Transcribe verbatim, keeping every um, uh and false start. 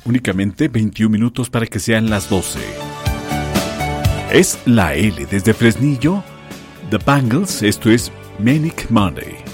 Únicamente veintiún minutos para que sean las doce. Es la L desde Fresnillo. The Bangles, esto es Manic Monday.